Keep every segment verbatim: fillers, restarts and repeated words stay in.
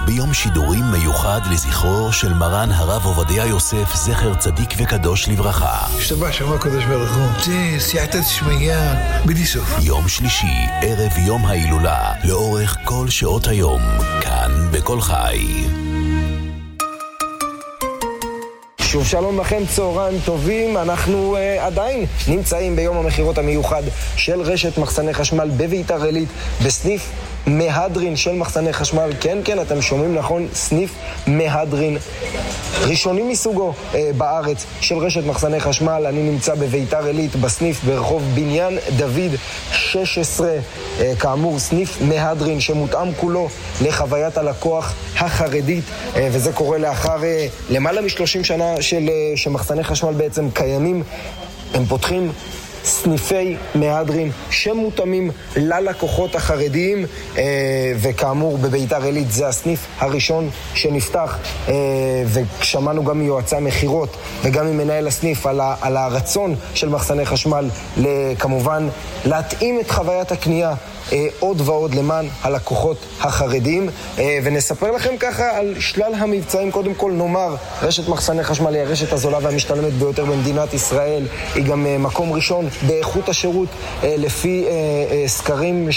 ביום שידורים מיוחד לזכרו של מרן הרב עובדיה יוסף, זכר צדיק וקדוש לברכה. השתבח שמו הקדוש ברוך הוא. זה סייעתא דשמיא בלי סוף. יום שלישי, ערב יום ההילולה, לאורך כל שעות היום, כאן בכל חי. שוב שלום לכם, צהריים טובים. אנחנו uh, עדיין נמצאים ביום המחירות המיוחד של רשת מחסני חשמל בביתר עילית, בסניף מהדרין של מחסני חשמל. כן, כן, אתם שומעים נכון, סניף מהדרין ראשוני מסוגו uh, בארץ של רשת מחסני חשמל. אני נמצא בביתר עילית בסניף ברחוב בניין דוד שש עשרה, uh, כאמור סניף מהדרין שמותאם כולו לחוויית הלקוח החרדית, uh, וזה קורה לאחר uh, למעלה מ-שלושים שנה של uh, שמחסני חשמל בעצם קיימים. הם פותחים סניפי מהדרין שמותאמים ללקוחות החרדיים, אה, וכאמור בביתר עילית זה הסניף הראשון שנפתח, אה, ושמענו גם מיועצי המחירות וגם ממנהל הסניף על, ה, על הרצון של מחסני חשמל כמובן להתאים את חוויית הקנייה אה, עוד ועוד למען הלקוחות החרדים, אה, ונספר לכם ככה על שלל המבצעים. קודם כל נאמר, רשת מחסני חשמל היא הרשת הזולה והמשתלמת ביותר במדינת ישראל. היא גם אה, מקום ראשון באיכות השירות אה, לפי אה, אה, סקרים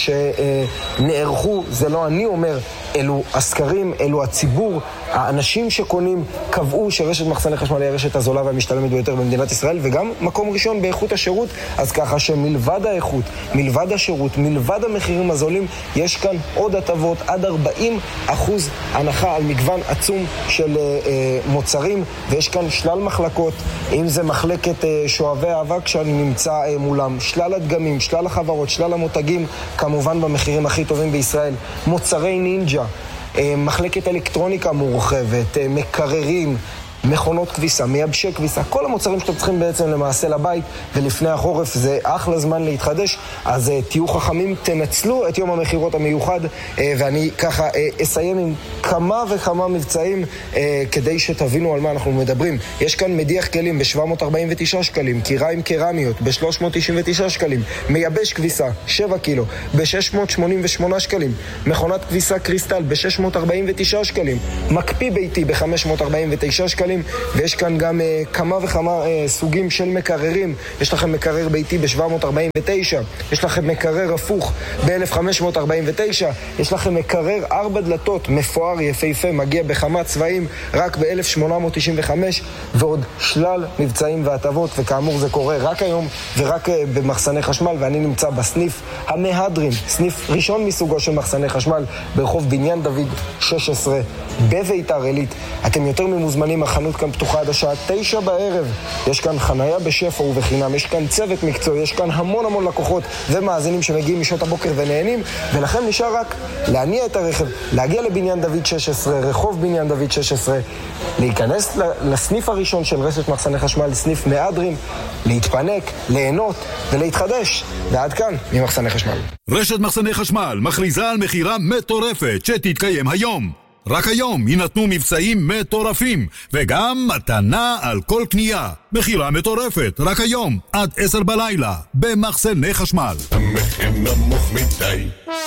שנערכו, זה לא אני אומר, אלו הסקרים, אלו הציבור, האנשים שקונים קבעו שרשת מחסני חשמל היא הרשת הזולה והמשתלמת ביותר במדינת ישראל, וגם מקום ראשון באיכות השירות. אז ככה שמלבד האיכות, מלבד השירות, מלבד המחירים הזולים, יש כאן עוד הטבות, עד ארבעים אחוז הנחה על מגוון עצום של אה, אה, מוצרים, ויש כאן שלל מחלקות, אם זה מחלקת אה, שואבי האבק שאני נמצא אה, מולם, שלל הדגמים, שלל החברות, שלל המותגים, כמובן במחירים הכי טובים בישראל, מוצרי נינג'ה, מחלקת אלקטרוניקה מורחבת, מקררים, מכונות כביסה, מייבשי כביסה, כל המוצרים שאתם צריכים בעצם למעשה לבית, ולפני החורף זה אחלה זמן להתחדש. אז תהיו חכמים, תנצלו את יום המחירות המיוחד, ואני ככה אסיים עם כמה וכמה מבצעים כדי שתבינו על מה אנחנו מדברים. יש כאן מדיח כלים ב-שבע מאות ארבעים ותשעה שקלים, קיריים קרמיות ב-שלוש מאות תשעים ותשעה שקלים, מייבש כביסה שבע קילו ב-שש מאות שמונים ושמונה שקלים, מכונת כביסה קריסטל ב-שש מאות ארבעים ותשעה שקלים, מקפיא ביתי ב-חמש מאות ארבעים ותשעה שקלים, ויש כאן גם uh, כמה וכמה uh, סוגים של מקררים. יש לכם מקרר ביתי ב-שבע מאות ארבעים ותשע, יש לכם מקרר הפוך ב-אלף וחמש מאות ארבעים ותשע, יש לכם מקרר ארבע דלתות מפואר יפהפה מגיע בכמה צבעים רק ב-אלף שמונה מאות תשעים וחמש, ועוד שלל מבצעים והטבות. וכאמור זה קורה רק היום ורק uh, במחסני חשמל, ואני נמצא בסניף המהדרין, סניף ראשון מסוגו של מחסני חשמל ברחוב בניין דוד שש עשרה בביתר עילית. אתם יותר ממוזמנים, החנות כאן פתוחה עד השעה תשע בערב. יש כאן חנייה בשפע ובחינם, יש כאן צוות מקצועי, יש כאן המון המון לקוחות ומאזינים שמגיעים משעות הבוקר ונהנים, ולכם נשאר רק להניע את הרכב, להגיע לבניין דוד שש עשרה, רחוב בניין דוד שש עשרה, להיכנס לסניף הראשון של רשת מחסני חשמל, סניף מהדרין, להתפנק, ליהנות ולהתחדש. ועד כאן ממחסני חשמל. רשת מחסני חשמל מכריזה על מחירה מטורפת שתתקיים היום. רק היום יינתנו מבצעים מטורפים, וגם מתנה על כל קנייה. מחירה מטורפת, רק היום, עד עשר בלילה, במחסני חשמל. המחיר נמוך מדי,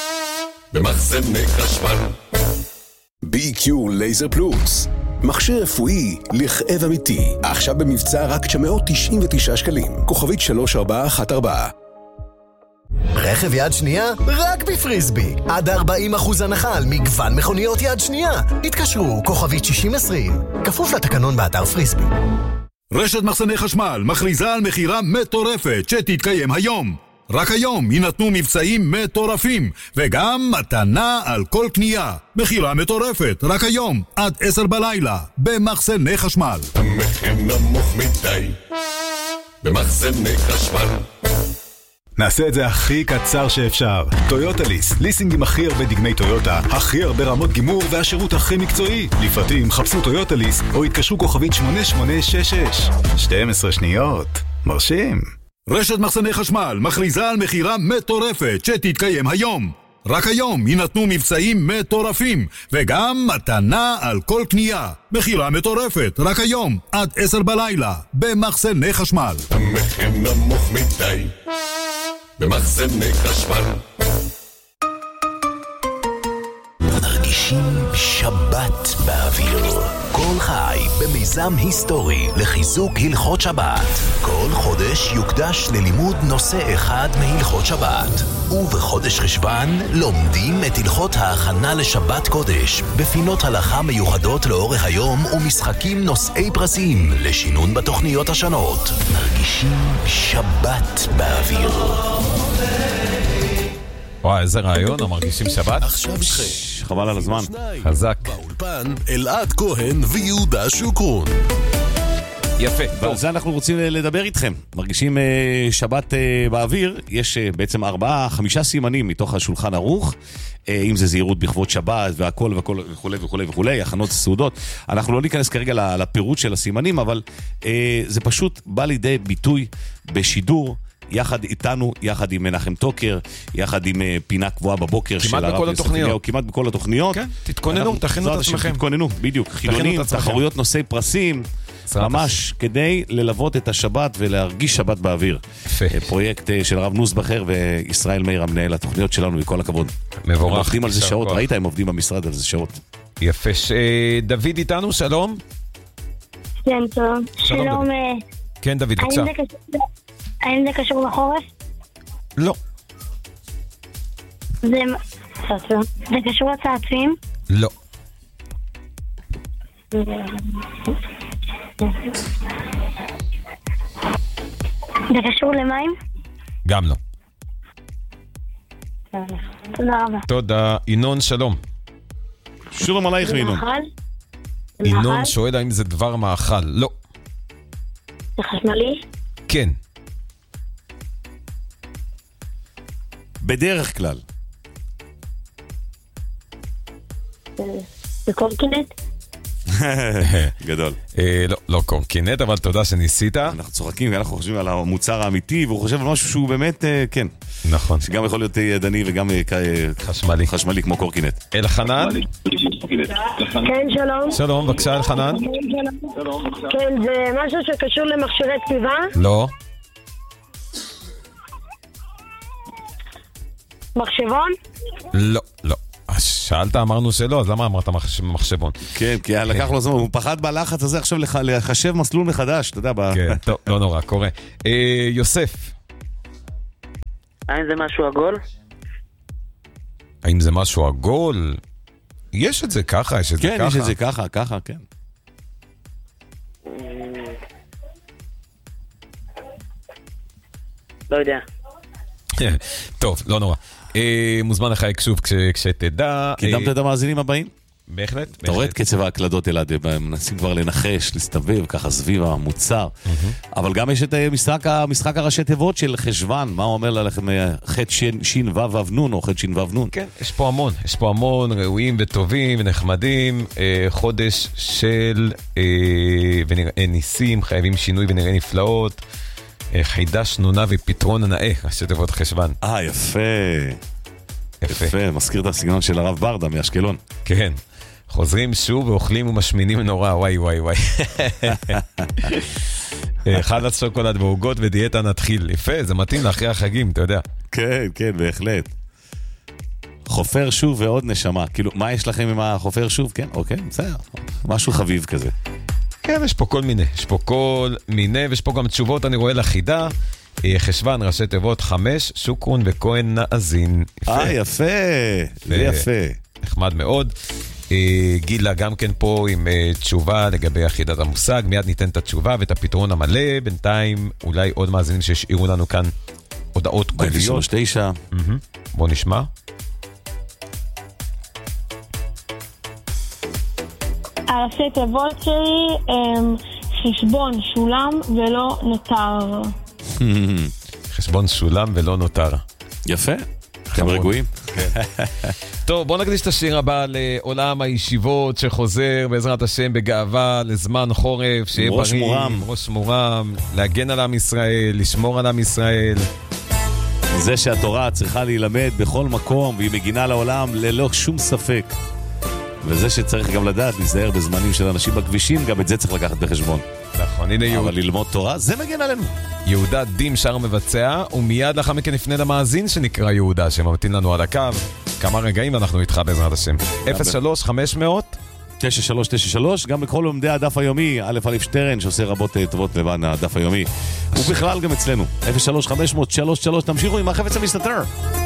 במחסני חשמל. בי קיו לייזר פלוס, מכשיר רפואי לכאב אמיתי, עכשיו במבצע רק תשע מאות תשעים ותשעה שקלים, כוכבית שלוש ארבע אחת ארבע. רכב יד שנייה? רק בפריסבי. עד ארבעים אחוז הנחה על מגוון מכוניות יד שנייה. התקשרו, כוכבית שישים עשרים. כפוף לתקנון באתר פריסבי. רשת מחסני חשמל מכריזה על מחירה מטורפת שתתקיים היום. רק היום יינתנו מבצעים מטורפים, וגם מתנה על כל קנייה. מחירה מטורפת, רק היום, עד עשר בלילה, במחסני חשמל. המחיר נמוך מדי, במחסני חשמל. נעשה את זה הכי קצר שאפשר. טויוטה ליס, ליסינג עם הכי הרבה דגמי טויוטה, הכי הרבה רמות גימור והשירות הכי מקצועי. לפרטים חפשו טויוטה ליס או התקשרו כוכבית שמונה שמונה שש שש. שתים עשרה שניות. מרשים. רשת מחסני חשמל מכריזה על מחירה מטורפת שתתקיים היום. רק היום יינתנו מבצעים מטורפים, וגם מתנה על כל קנייה. מחירה מטורפת, רק היום, עד עשר בלילה, במחסני חשמל. המחיר נמוך מדי, במחסני חשמל. מרגישים שבת באוויר. כל חי במיזם היסטורי לחיזוק הלכות שבת. כל חודש יוקדש ללימוד נושא אחד מהלכות שבת. ובחודש חשבן לומדים את הלכות ההכנה לשבת קודש, בפינות הלכה מיוחדות לאורך היום ומשחקים נושאי פרסים לשינון בתוכניות השונות. מרגישים שבת באוויר. וואי, איזה רעיון, מרגישים שבת? עכשיו איתכם. חבל על הזמן. חזק. באולפן, אלעד כהן ויהודה שוקרון. יפה. ועל זה אנחנו רוצים לדבר איתכם. מרגישים uh, שבת uh, באוויר. יש uh, בעצם ארבעה, חמישה סימנים מתוך השולחן ערוך. Uh, אם זה זהירות בכבוד שבת והכל והכל וכולי וכולי וכולי, הכנות סעודות. אנחנו לא ניכנס כרגע לפירוט של הסימנים, אבל uh, זה פשוט בא לידי ביטוי בשידור. יחד איתנו, יחד עם מנחם טוקר, יחד עם פינה קבועה בבוקר של הרב יוסף אליהו, כמעט בכל התוכניות. כן, תתכוננו, תכינו את עצמכם. תתכוננו, בדיוק. חילונים, תחרויות נושאי פרסים, ממש כדי ללוות את השבת ולהרגיש שבת באוויר. פרויקט של הרב נוסבכר וישראל מאיר, המנהל התוכניות שלנו, וכל הכבוד. מבורך. הם עובדים על זה שעות, ראית? הם עובדים במשרד על זה שעות. יפה. דוד איתנו, שלום. כן, טוב. שלום. כן, דוד, בבקשה. האם זה קשור לחורף? לא. זה... זה קשור לצעצועים? לא. זה קשור למים? גם לא. תודה רבה. תודה. ינון, שלום. שלום עלייך, ינון. ינון שואל האם זה דבר מאכל. לא. זה חשמלי? כן. בדרך כלל. זה קורקינט? גדול. לא, לא קורקינט, אבל תודה שניסית. אנחנו צוחקים, אנחנו חושבים על המוצר האמיתי, והוא חושב על משהו שהוא באמת, כן. נכון. שגם יכול להיות ידני וגם חשמלי. חשמלי כמו קורקינט. אלחנן? כן, שלום. שלום, בבקשה אלחנן. כן, זה משהו שקשור למכשירי כתיבה? לא. מחשבון? לא, לא. שאלת, אמרנו שלא, אז למה אמרת מחשבון? כן, כי לקח לו זמן, הוא פחד בלחץ הזה עכשיו לחשב מסלול מחדש, אתה יודע. כן, טוב, לא נורא, קורה. יוסף. האם זה משהו עגול? האם זה משהו עגול? יש את זה ככה, יש את זה ככה. כן, יש את זה ככה, ככה, כן. לא יודע. טוב, לא נורא. מוזמן לך שוב כשתדע. קידמת את המאזינים הבאים? בהחלט. אתה רואה את קצב ההקלדות אלעד, מנסים כבר לנחש, להסתובב ככה סביב המוצר. אבל גם יש את המשחק הראשי תיבות של חשבן, מה הוא אומר לכם, ח' שין וו וו נון או ח' שין וו נון? כן, יש פה המון, יש פה המון ראויים וטובים ונחמדים, חודש של ונראה ניסים, חייבים שינוי ונראה נפלאות. חידש נונה ופתרון הנאה, ראשי תיבות חשבן. אה, יפה. יפה. יפה, מזכיר את הסגנון של הרב ברדה מאשקלון. כן. חוזרים שוב ואוכלים ומשמינים נורא, וואי וואי וואי. חלת שוקולד ועוגות ודיאטה נתחיל. יפה, זה מתאים לאחרי החגים, אתה יודע. כן, כן, בהחלט. חופר שוב ועוד נשמה. כאילו, מה יש לכם עם החופר שוב? כן, אוקיי, בסדר. משהו חביב כזה. כן, יש פה כל מיני, יש פה כל מיני, ויש פה גם תשובות, אני רואה לחידה, חשבן, ראשי תיבות, חמש, שוקרון וכהן נאזין. אה, יפה, זה יפה. נחמד מאוד. גילה גם כן פה עם תשובה לגבי אחידת המושג, מיד ניתן את התשובה ואת הפתרון המלא, בינתיים אולי עוד מאזינים שהשאירו לנו כאן הודעות קוביות. תשע. בוא נשמע. הראשי תיבות שלי הם חשבון שולם ולא נותר. חשבון שולם ולא נותר. יפה, אתם רגועים. טוב, בואו נקדיש את השיר הבא לעולם הישיבות שחוזר בעזרת השם בגאווה לזמן חורף, שיהיה בריא, ראש מורם. ראש מורם, להגן על עם ישראל, לשמור על עם ישראל. זה שהתורה צריכה להילמד בכל מקום והיא מגינה לעולם ללא שום ספק. וזה שצריך גם לדעת, להיזהר בזמנים של אנשים בכבישים, גם את זה צריך לקחת בחשבון. נכון, הנה יהודה. אבל ללמוד תורה, זה מגן עלינו. יהודה דים שר מבצע, ומיד לאחר מכן נפנה למאזין שנקרא יהודה, שממתין לנו על הקו. כמה רגעים אנחנו איתך בעזרת השם. אפס שלוש חמש מאות תשע שלוש תשע שלוש, גם לכל לומדי הדף היומי, א' א' שטרן, שעושה רבות טובות לבן הדף היומי. ובכלל גם אצלנו, אפס שלוש חמש מאות שלוש שלוש, תמשיכו עם החפץ המסתתר.